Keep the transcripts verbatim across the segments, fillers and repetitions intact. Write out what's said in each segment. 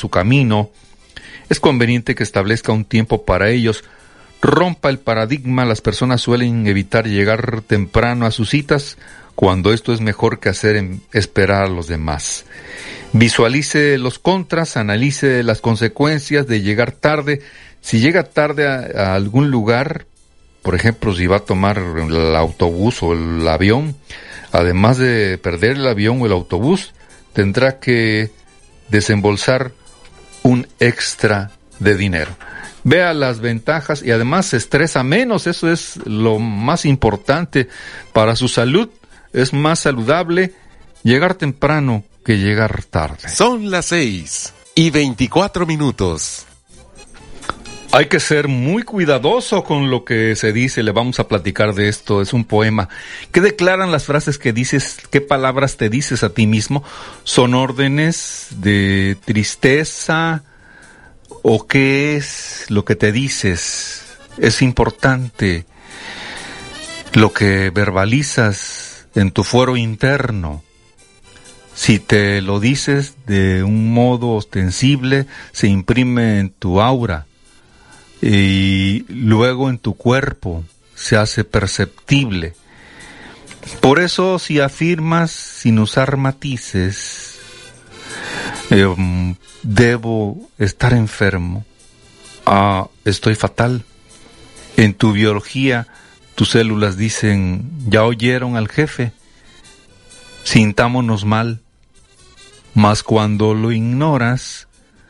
su camino, es conveniente que establezca un tiempo para ellos. Rompa el paradigma. Las personas suelen evitar llegar temprano a sus citas cuando esto es mejor que hacer en esperar a los demás. Visualice los contras, analice las consecuencias de llegar tarde. Si llega tarde a, a algún lugar, por ejemplo, si va a tomar el autobús o el avión, además de perder el avión o el autobús, tendrá que desembolsar un extra de dinero. Vea las ventajas y además se estresa menos. Eso es lo más importante para su salud. Es más saludable llegar temprano que llegar tarde. Son las seis y veinticuatro minutos. Hay que ser muy cuidadoso con lo que se dice. Le vamos a platicar de esto. Es un poema. ¿Qué declaran las frases que dices? ¿Qué palabras te dices a ti mismo? ¿Son órdenes de tristeza? ¿O qué es lo que te dices? Es importante lo que verbalizas en tu fuero interno. Si te lo dices de un modo ostensible, se imprime en tu aura y luego en tu cuerpo se hace perceptible. Por eso, si afirmas sin usar matices, eh, debo estar enfermo, ah, estoy fatal. En tu biología, tus células dicen, ya oyeron al jefe, sintámonos mal. Mas cuando lo ignoras,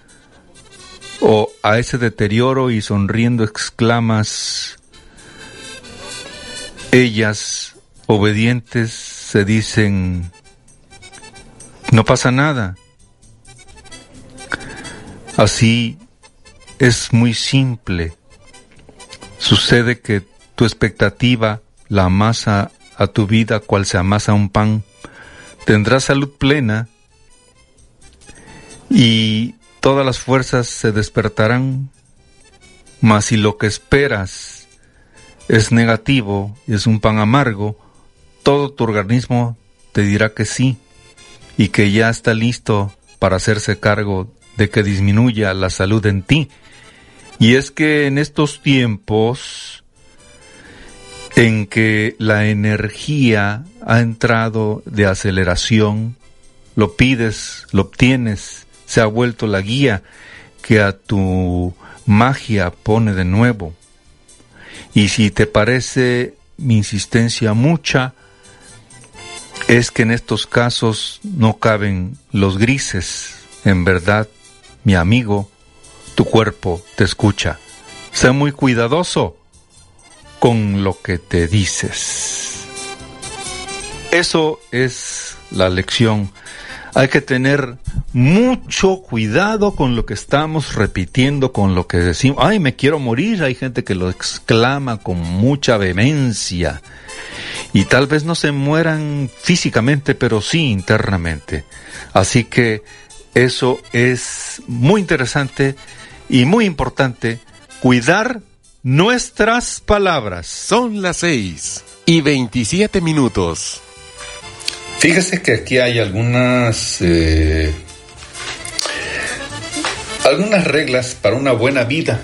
o a ese deterioro y sonriendo exclamas, ellas, obedientes, se dicen, no pasa nada. Así es muy simple. Sucede que tu expectativa la amasa a tu vida cual se amasa un pan. Tendrás salud plena y todas las fuerzas se despertarán. Mas si lo que esperas es negativo y es un pan amargo, todo tu organismo te dirá que sí y que ya está listo para hacerse cargo de que disminuya la salud en ti. Y es que en estos tiempos en que la energía ha entrado de aceleración, lo pides, lo obtienes, se ha vuelto la guía que a tu magia pone de nuevo. Y si te parece mi insistencia mucha, es que en estos casos no caben los grises. En verdad, mi amigo, tu cuerpo te escucha. Sé muy cuidadoso con lo que te dices. Eso es la lección. Hay que tener mucho cuidado con lo que estamos repitiendo, con lo que decimos. ¡Ay, me quiero morir! Hay gente que lo exclama con mucha vehemencia. Y tal vez no se mueran físicamente, pero sí internamente. Así que eso es muy interesante y muy importante. Cuidar nuestras palabras. Son las seis y veintisiete minutos. Fíjese que aquí hay algunas eh, algunas reglas para una buena vida,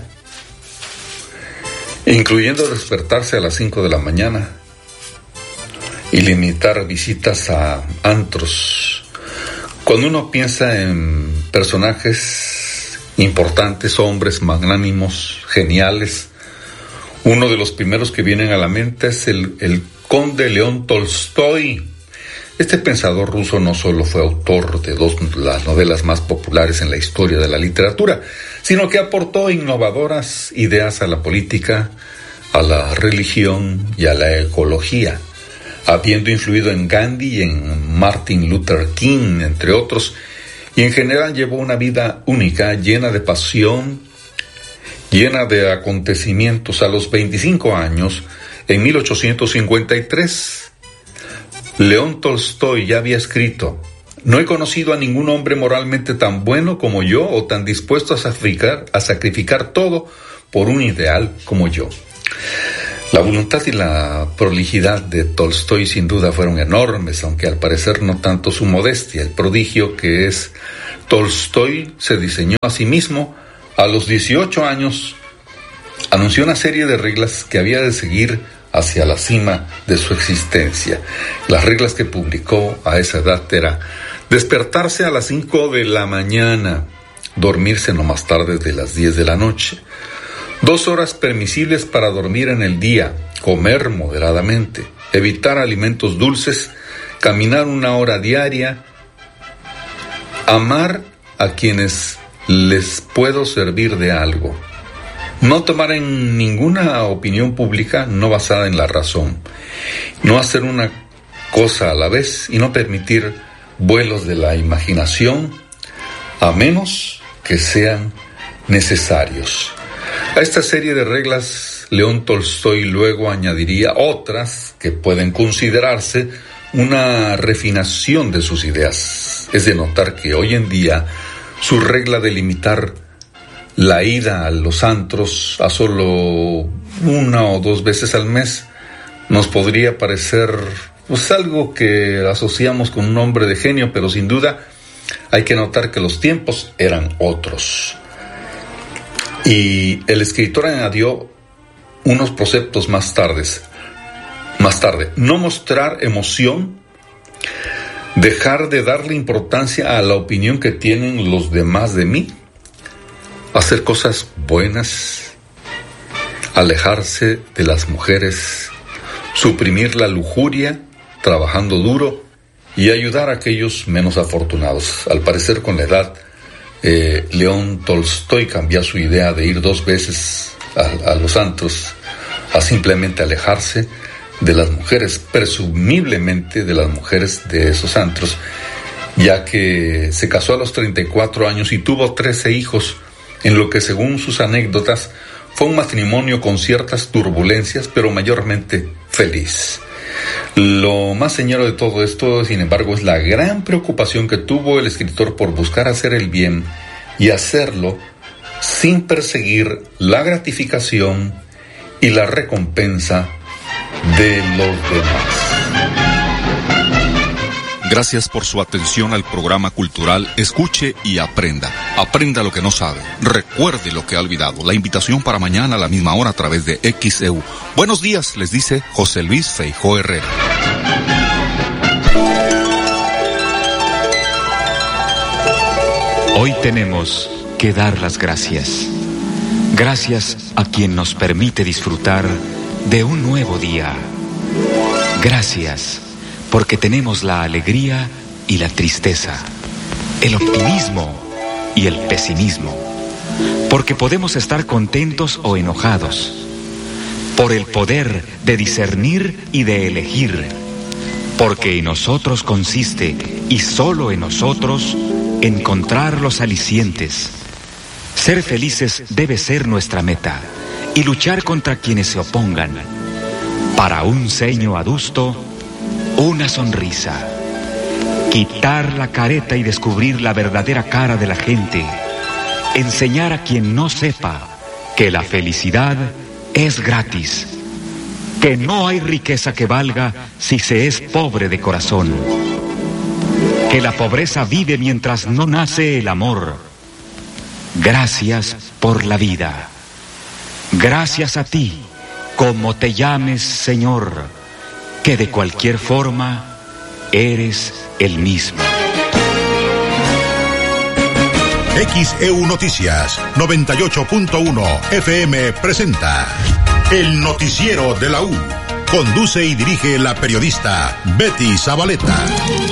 incluyendo despertarse a las cinco de la mañana y limitar visitas a antros. Cuando uno piensa en personajes importantes, hombres magnánimos, geniales, uno de los primeros que vienen a la mente es el, el conde León Tolstoy. Este pensador ruso no solo fue autor de dos de las novelas más populares en la historia de la literatura, sino que aportó innovadoras ideas a la política, a la religión y a la ecología, habiendo influido en Gandhi y en Martin Luther King, entre otros, y en general llevó una vida única, llena de pasión, llena de acontecimientos. A los veinticinco años, en mil ochocientos cincuenta y tres, León Tolstoy ya había escrito: no he conocido a ningún hombre moralmente tan bueno como yo o tan dispuesto a sacrificar, a sacrificar todo por un ideal como yo. La voluntad y la prolijidad de Tolstoy sin duda fueron enormes, aunque al parecer no tanto su modestia, el prodigio que es Tolstoy se diseñó a sí mismo a los dieciocho años. Anunció una serie de reglas que había de seguir hacia la cima de su existencia. Las reglas que publicó a esa edad era despertarse a las cinco de la mañana, dormirse no más tarde de las diez de la noche, dos horas permisibles para dormir en el día, comer moderadamente, evitar alimentos dulces, caminar una hora diaria, amar a quienes les puedo servir de algo, no tomar en ninguna opinión pública no basada en la razón, no hacer una cosa a la vez y no permitir vuelos de la imaginación a menos que sean necesarios. A esta serie de reglas, León Tolstoy luego añadiría otras que pueden considerarse una refinación de sus ideas. Es de notar que hoy en día su regla de limitar la ida a los antros a solo una o dos veces al mes nos podría parecer pues algo que asociamos con un hombre de genio, pero sin duda hay que notar que los tiempos eran otros. Y el escritor añadió unos preceptos más tardes, más tarde, no mostrar emoción, dejar de darle importancia a la opinión que tienen los demás de mí, hacer cosas buenas, alejarse de las mujeres, suprimir la lujuria, trabajando duro y ayudar a aquellos menos afortunados. Al parecer, con la edad, eh, León Tolstoy cambió su idea de ir dos veces a, a los antros a simplemente alejarse de las mujeres, presumiblemente de las mujeres de esos antros, ya que se casó a los treinta y cuatro años y tuvo trece hijos, en lo que según sus anécdotas fue un matrimonio con ciertas turbulencias, pero mayormente feliz. Lo más señalado de todo esto, sin embargo, es la gran preocupación que tuvo el escritor por buscar hacer el bien y hacerlo sin perseguir la gratificación y la recompensa de los demás. Gracias por su atención al programa cultural Escuche y Aprenda. Aprenda lo que no sabe. Recuerde lo que ha olvidado. La invitación para mañana a la misma hora a través de X E U. Buenos días, les dice José Luis Feijó Herrera. Hoy tenemos que dar las gracias. Gracias a quien nos permite disfrutar de un nuevo día. Gracias porque tenemos la alegría y la tristeza, el optimismo y el pesimismo, porque podemos estar contentos o enojados, por el poder de discernir y de elegir, porque en nosotros consiste, y solo en nosotros, encontrar los alicientes. Ser felices debe ser nuestra meta, y luchar contra quienes se opongan. Para un ceño adusto, una sonrisa. Quitar la careta y descubrir la verdadera cara de la gente. Enseñar a quien no sepa que la felicidad es gratis. Que no hay riqueza que valga si se es pobre de corazón. Que la pobreza vive mientras no nace el amor. Gracias por la vida. Gracias a ti, como te llames, Señor, que de cualquier forma eres el mismo. X E U Noticias noventa y ocho punto uno F M presenta El Noticiero de la U. Conduce y dirige la periodista Betty Zabaleta.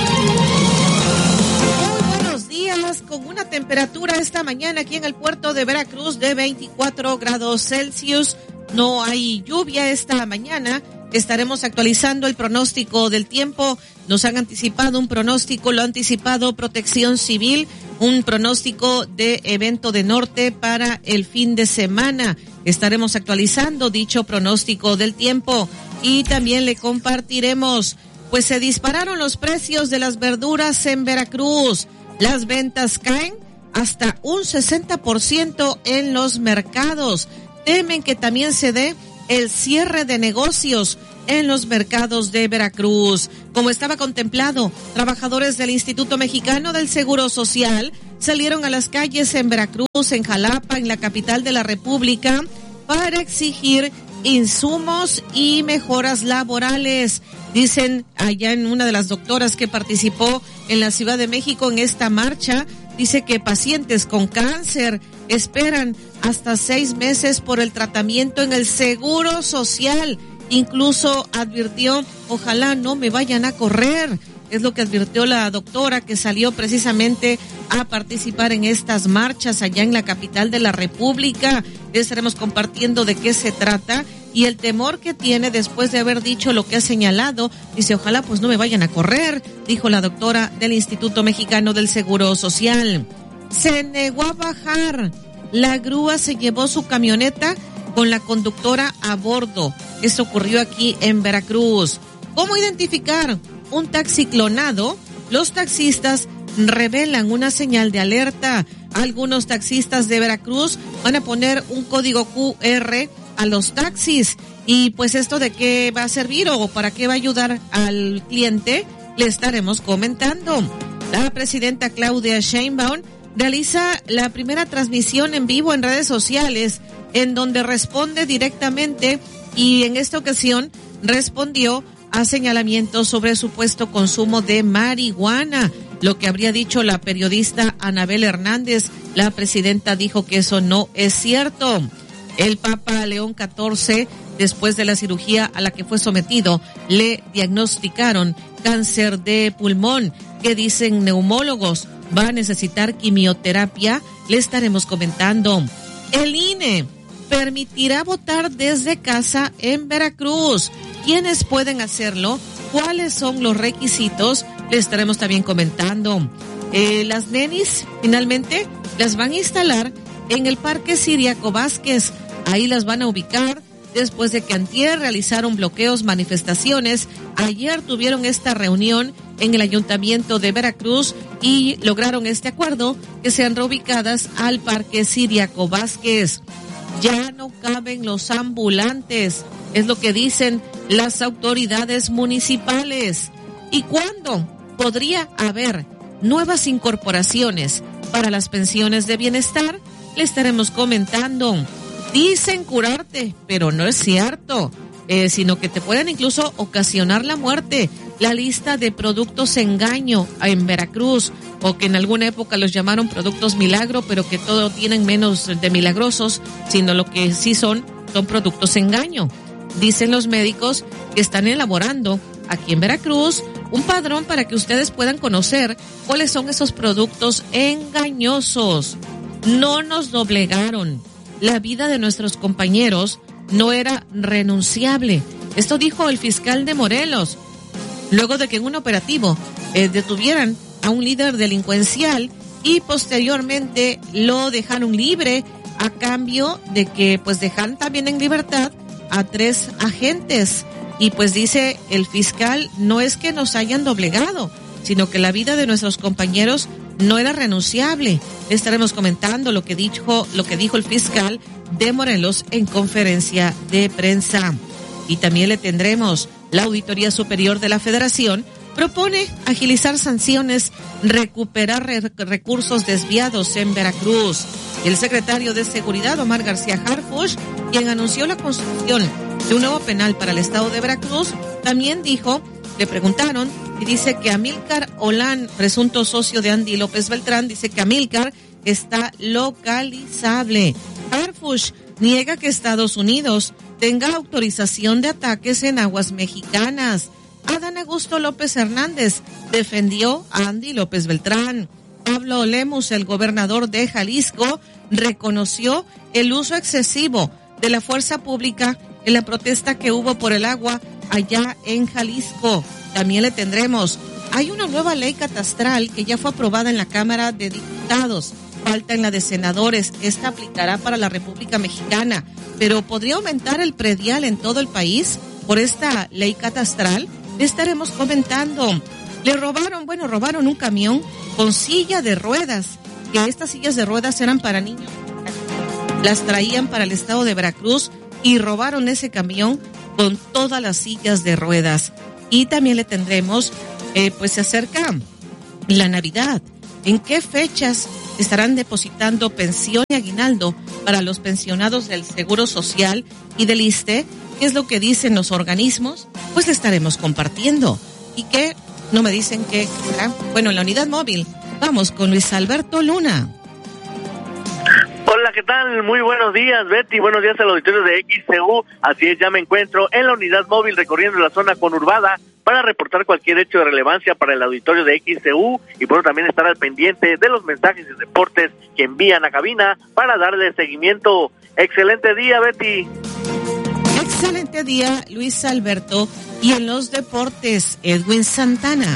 Muy buenos días, con una temperatura esta mañana aquí en el puerto de Veracruz de veinticuatro grados Celsius. No hay lluvia esta mañana. Estaremos actualizando el pronóstico del tiempo. Nos han anticipado un pronóstico, lo ha anticipado Protección Civil, un pronóstico de evento de norte para el fin de semana. Estaremos actualizando dicho pronóstico del tiempo y también le compartiremos, pues se dispararon los precios de las verduras en Veracruz. Las ventas caen hasta un sesenta por ciento en los mercados. Temen que también se dé el cierre de negocios en los mercados de Veracruz. Como estaba contemplado, trabajadores del Instituto Mexicano del Seguro Social salieron a las calles en Veracruz, en Jalapa, en la capital de la República, para exigir insumos y mejoras laborales. Dicen allá en una de las doctoras que participó en la Ciudad de México en esta marcha, dice que pacientes con cáncer esperan hasta seis meses por el tratamiento en el Seguro Social. Incluso advirtió, ojalá no me vayan a correr. Es lo que advirtió la doctora que salió precisamente a participar en estas marchas allá en la capital de la República. Estaremos compartiendo de qué se trata y el temor que tiene después de haber dicho lo que ha señalado. Dice, ojalá pues no me vayan a correr, dijo la doctora del Instituto Mexicano del Seguro Social. Se negó a bajar. La grúa se llevó su camioneta con la conductora a bordo. Esto ocurrió aquí en Veracruz. ¿Cómo identificar un taxi clonado? Los taxistas revelan una señal de alerta. Algunos taxistas de Veracruz van a poner un código cu erre a los taxis. Y pues esto de qué va a servir o para qué va a ayudar al cliente, le estaremos comentando. La presidenta Claudia Sheinbaum realiza la primera transmisión en vivo en redes sociales, en donde responde directamente y en esta ocasión respondió a señalamientos sobre supuesto consumo de marihuana, lo que habría dicho la periodista Anabel Hernández. La presidenta dijo que eso no es cierto. El Papa León catorce, después de la cirugía a la que fue sometido, le diagnosticaron cáncer de pulmón, que dicen neumólogos va a necesitar quimioterapia. Le estaremos comentando. El I N E permitirá votar desde casa en Veracruz. ¿Quiénes pueden hacerlo? ¿Cuáles son los requisitos? Le estaremos también comentando. Eh, las nenis, finalmente, las van a instalar en el Parque Ciriaco Vázquez. Ahí las van a ubicar después de que antier realizaron bloqueos, manifestaciones. Ayer tuvieron esta reunión en el Ayuntamiento de Veracruz y lograron este acuerdo que sean reubicadas al Parque Ciriaco Vázquez. Ya no caben los ambulantes, es lo que dicen las autoridades municipales. ¿Y cuándo podría haber nuevas incorporaciones para las pensiones de bienestar? Le estaremos comentando. Dicen curarte, pero no es cierto, eh, sino que te pueden incluso ocasionar la muerte. La lista de productos engaño en Veracruz, o que en alguna época los llamaron productos milagro, pero que todo tienen menos de milagrosos, sino lo que sí son, son productos engaño. Dicen los médicos que están elaborando aquí en Veracruz un padrón para que ustedes puedan conocer cuáles son esos productos engañosos. No nos doblegaron. La vida de nuestros compañeros no era renunciable. Esto dijo el fiscal de Morelos, luego de que en un operativo eh, detuvieran a un líder delincuencial y posteriormente lo dejaron libre a cambio de que pues dejan también en libertad a tres agentes. Y pues dice el fiscal, no es que nos hayan doblegado, sino que la vida de nuestros compañeros no era renunciable. Estaremos comentando lo que dijo, lo que dijo el fiscal de Morelos en conferencia de prensa. Y también le tendremos la Auditoría Superior de la Federación propone agilizar sanciones, recuperar re- recursos desviados en Veracruz. El secretario de Seguridad, Omar García Harfuch, quien anunció la construcción de un nuevo penal para el estado de Veracruz, también dijo, le preguntaron, y dice que Amílcar Olán, presunto socio de Andy López Beltrán, dice que Amílcar está localizable. Harfuch niega que Estados Unidos tenga autorización de ataques en aguas mexicanas. Adán Augusto López Hernández defendió a Andy López Beltrán. Pablo Lemus, el gobernador de Jalisco, reconoció el uso excesivo de la fuerza pública en la protesta que hubo por el agua allá en Jalisco. También le tendremos, hay una nueva ley catastral que ya fue aprobada en la Cámara de Diputados, falta en la de senadores. Esta aplicará para la República Mexicana, pero ¿podría aumentar el predial en todo el país por esta ley catastral? Le estaremos comentando. Le robaron, bueno, robaron un camión con silla de ruedas, que estas sillas de ruedas eran para niños. Las traían para el estado de Veracruz y robaron ese camión con todas las sillas de ruedas. Y también le tendremos, eh, pues se acerca la Navidad. ¿En qué fechas estarán depositando pensión y aguinaldo para los pensionados del Seguro Social y del I S S S T E? ¿Qué es lo que dicen los organismos? Pues le estaremos compartiendo. ¿Y qué? No me dicen qué será. Bueno, en la unidad móvil, vamos con Luis Alberto Luna. Hola, ¿qué tal? Muy buenos días, Betty. Buenos días al auditorio de X C U. Así es, ya me encuentro en la unidad móvil recorriendo la zona conurbada para reportar cualquier hecho de relevancia para el auditorio de X C U y bueno, también estar al pendiente de los mensajes y reportes que envían a cabina para darle seguimiento. Excelente día, Betty. Excelente día, Luis Alberto. Y en los deportes, Edwin Santana.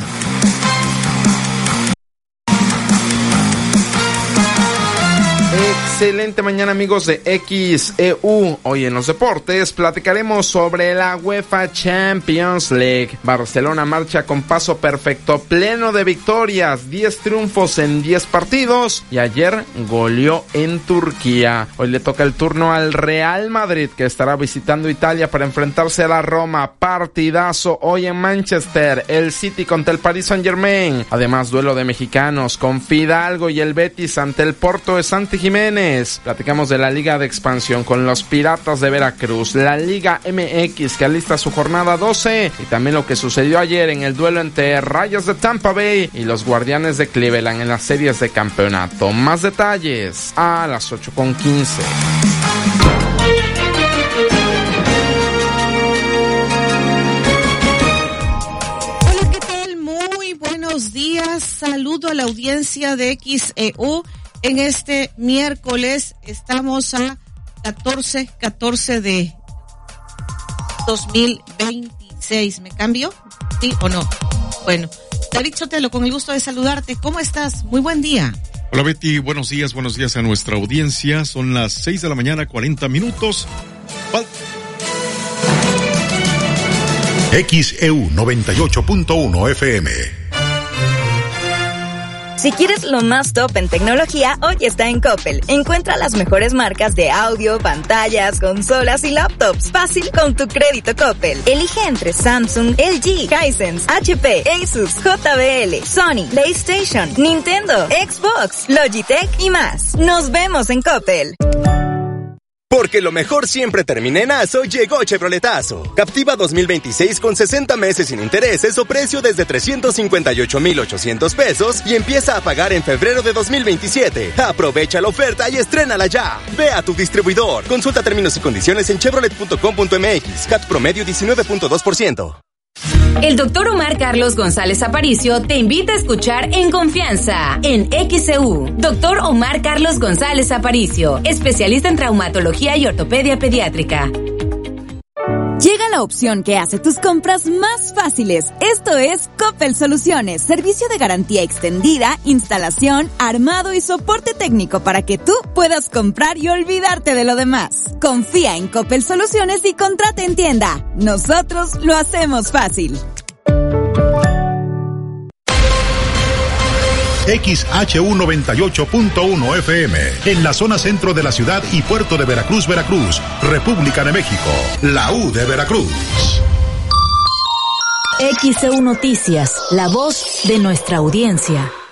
Excelente mañana, amigos de X E U. Hoy en los deportes platicaremos sobre la UEFA Champions League. Barcelona marcha con paso perfecto, pleno de victorias, diez triunfos en diez partidos y ayer goleó en Turquía. Hoy le toca el turno al Real Madrid, que estará visitando Italia para enfrentarse a la Roma. Partidazo hoy en Manchester, el City contra el Paris Saint-Germain. Además, duelo de mexicanos con Fidalgo y el Betis ante el Porto de Santi Jiménez. Platicamos de la Liga de Expansión con los Piratas de Veracruz, la Liga M X que alista su jornada doce y también lo que sucedió ayer en el duelo entre Rayos de Tampa Bay y los Guardianes de Cleveland en las series de campeonato. Más detalles a las ocho con quince. Hola, ¿qué tal? Muy buenos días. Saludo a la audiencia de X E U. En este miércoles estamos a catorce, catorce de dos mil veintiséis. ¿Me cambio? ¿Sí o no? Bueno, David Sotelo, con el gusto de saludarte. ¿Cómo estás? Muy buen día. Hola Betty, buenos días, buenos días a nuestra audiencia. Son las seis de la mañana, cuarenta minutos. Val- X E U noventa y ocho punto uno F M. Si quieres lo más top en tecnología, hoy está en Coppel. Encuentra las mejores marcas de audio, pantallas, consolas y laptops. Fácil con tu crédito Coppel. Elige entre Samsung, L G, Hisense, H P, Asus, J B L, Sony, PlayStation, Nintendo, Xbox, Logitech y más. Nos vemos en Coppel. Porque lo mejor siempre termina en aso, llegó Chevroletazo. Captiva dos mil veintiséis con sesenta meses sin intereses o precio desde trescientos cincuenta y ocho mil ochocientos pesos y empieza a pagar en febrero de dos mil veintisiete. Aprovecha la oferta y estrénala ya. Ve a tu distribuidor. Consulta términos y condiciones en chevrolet punto com punto m x. C A T promedio diecinueve punto dos por ciento. El doctor Omar Carlos González Aparicio te invita a escuchar En Confianza, en X E U. Doctor Omar Carlos González Aparicio, especialista en traumatología y ortopedia pediátrica. Llega la opción que hace tus compras más fáciles. Esto es Coppel Soluciones, servicio de garantía extendida, instalación, armado y soporte técnico para que tú puedas comprar y olvidarte de lo demás. Confía en Coppel Soluciones y contrata en tienda. Nosotros lo hacemos fácil. X H U noventa y ocho punto uno F M, en la zona centro de la ciudad y puerto de Veracruz, Veracruz, República de México, la U de Veracruz. X E U Noticias, la voz de nuestra audiencia.